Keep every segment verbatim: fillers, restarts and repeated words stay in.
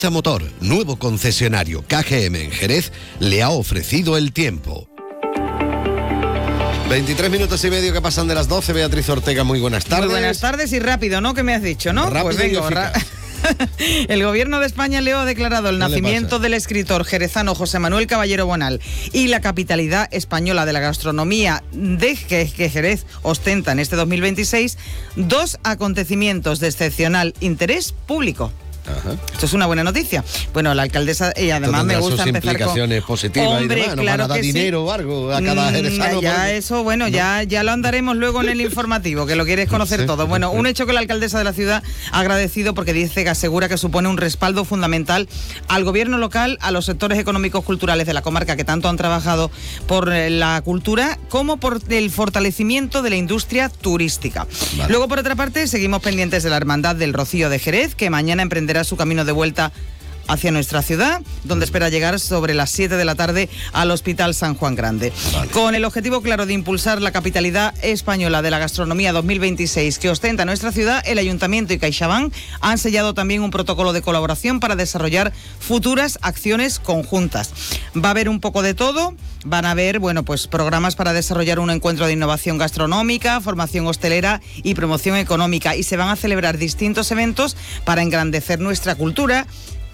Motor, nuevo concesionario K G M en Jerez, le ha ofrecido el tiempo. veintitrés minutos y medio que pasan de las doce. Beatriz Ortega, muy buenas tardes. Muy buenas tardes y rápido, ¿no? ¿Qué me has dicho, no? Rápido pues vengo, y ra- El gobierno de España, Leo, ha declarado el nacimiento del escritor jerezano José Manuel Caballero Bonal y la capitalidad española de la gastronomía de que, que Jerez ostenta en este dos mil veintiséis, dos acontecimientos de excepcional interés público. Ajá. Esto es una buena noticia. Bueno, la alcaldesa, y además me gusta sus empezar implicaciones con... positivas. Hombre, y demás. ¿Nos claro van a dar que dinero sí. o algo a cada Mm, jerezano? Ya porque... eso, bueno, ¿no? ya, ya lo andaremos luego en el informativo, que lo quieres conocer Sí. todo. Bueno, un hecho que la alcaldesa de la ciudad ha agradecido porque dice que asegura que supone un respaldo fundamental al gobierno local, a los sectores económicos culturales de la comarca que tanto han trabajado por eh, la cultura, como por el fortalecimiento de la industria turística. Vale. Luego, por otra parte, seguimos pendientes de la Hermandad del Rocío de Jerez, que mañana emprenderá su camino de vuelta hacia nuestra ciudad, donde espera llegar sobre las siete de la tarde al Hospital San Juan Grande. Vale. Con el objetivo claro de impulsar la capitalidad española de la gastronomía dos mil veintiséis que ostenta nuestra ciudad, el Ayuntamiento y CaixaBank han sellado también un protocolo de colaboración para desarrollar futuras acciones conjuntas. Va a haber un poco de todo. Van a haber, bueno, pues programas para desarrollar un encuentro de innovación gastronómica, formación hostelera y promoción económica, y se van a celebrar distintos eventos para engrandecer nuestra cultura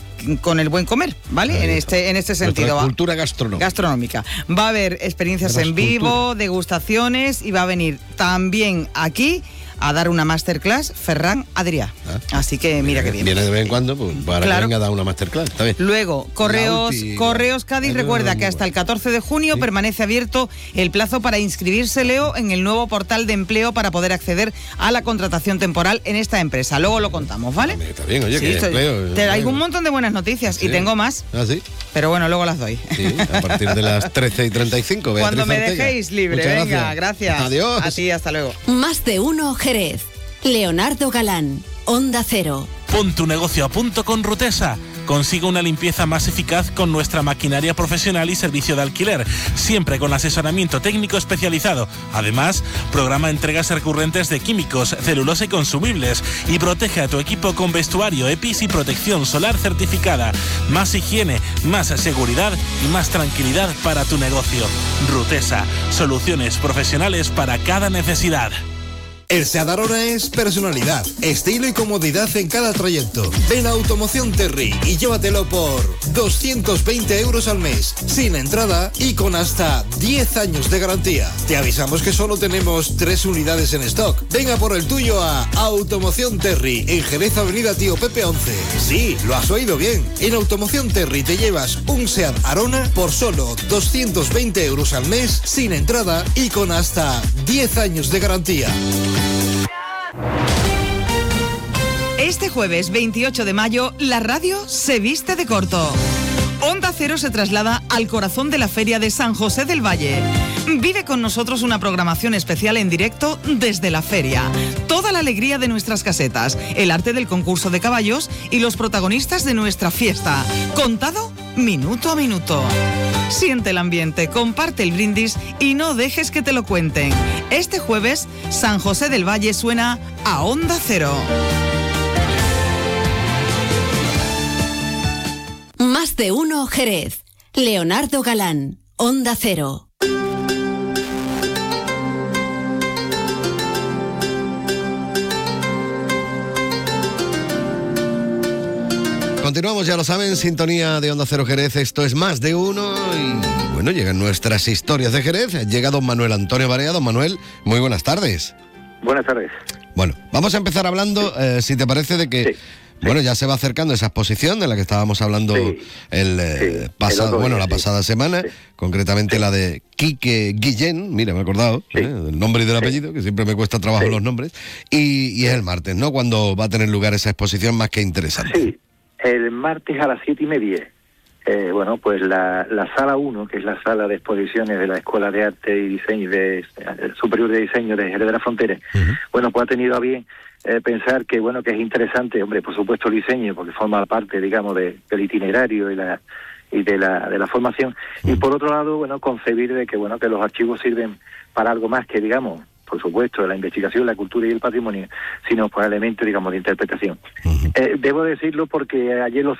con el buen comer, ¿vale? Ahí En está. este, en este sentido. Nuestra va- cultura gastronómica. gastronómica. Va a haber experiencias en vivo, degustaciones, y va a venir también aquí a dar una masterclass Ferran Adrià. Ah. Así que mira qué bien. Viene de vez en cuando pues, para Claro. que venga a dar una masterclass. Está bien. Luego, Correos, La ulti- Correos Cádiz Eso recuerda es que muy hasta el bueno. catorce de junio Sí. permanece abierto el plazo para inscribirse, Leo, en el nuevo portal de empleo para poder acceder a la contratación temporal en esta empresa. Luego lo contamos, ¿vale? Está bien, oye, Sí, que estoy- empleo. te traigo un montón de buenas noticias Sí. y tengo más, ¿Ah, sí? pero bueno, luego las doy. Sí, a partir de las trece y treinta y cinco. Beatriz Cuando me Ortega. dejéis libre, Muchas venga, gracias. Adiós. A ti, hasta luego. Más de uno Jerez. Leonardo Galán, Onda Cero. Pon tu negocio a punto con Rutesa. Consigue una limpieza más eficaz con nuestra maquinaria profesional y servicio de alquiler, siempre con asesoramiento técnico especializado. Además, programa entregas recurrentes de químicos, celulosa y consumibles, y protege a tu equipo con vestuario, E P I S y protección solar certificada. Más higiene, más seguridad y más tranquilidad para tu negocio. Rutesa, soluciones profesionales para cada necesidad. El SEAT Arona es personalidad, estilo y comodidad en cada trayecto. Ven a Automoción Terry y llévatelo por doscientos veinte euros al mes, sin entrada y con hasta diez años de garantía. Te avisamos que solo tenemos tres unidades en stock. Venga por el tuyo a Automoción Terry, en Jerez Avenida Tío Pepe once. Sí, lo has oído bien. En Automoción Terry te llevas un SEAT Arona por solo doscientos veinte euros al mes, sin entrada y con hasta diez años de garantía. Este jueves veintiocho de mayo, la radio se viste de corto. Onda Cero se traslada al corazón de la Feria de San José del Valle. Vive con nosotros una programación especial en directo desde la feria. Toda la alegría de nuestras casetas, el arte del concurso de caballos y los protagonistas de nuestra fiesta. Contado minuto a minuto. Siente el ambiente, comparte el brindis y no dejes que te lo cuenten. Este jueves, San José del Valle suena a Onda Cero. Más de uno Jerez. Leonardo Galán, Onda Cero. Continuamos, ya lo saben, sintonía de Onda Cero Jerez. Esto es Más de Uno y bueno, llegan nuestras historias de Jerez. Llega don Manuel Antonio Barea. Don Manuel, muy buenas tardes. Buenas tardes. Bueno, vamos a empezar hablando, eh, si te parece, de que Sí. bueno, ya se va acercando esa exposición de la que estábamos hablando Sí. el eh, Sí, el pasado, otro bueno, día, la sí. pasada semana, Sí. concretamente Sí. la de Quique Guillén, mira, me he acordado, Sí. ¿eh? del nombre y del Sí. apellido, que siempre me cuesta trabajo Sí. los nombres, y, y es el martes, ¿no? Cuando va a tener lugar esa exposición más que interesante. Sí, el martes a las siete y media. Eh, bueno, pues la, la sala uno, que es la sala de exposiciones de la Escuela de Arte y Diseño de, eh, Superior de Diseño de Jerez de la Frontera, Ujú. bueno, pues ha tenido a bien eh, pensar que, bueno, que es interesante, hombre, por supuesto el diseño, porque forma parte, digamos, de, del itinerario y la y de la de la formación, y por otro lado, bueno, concebir de que, bueno, que los archivos sirven para algo más que, digamos, por supuesto, la investigación, la cultura y el patrimonio, sino para elementos, digamos, de interpretación. Ujú. Eh, debo decirlo porque ayer lo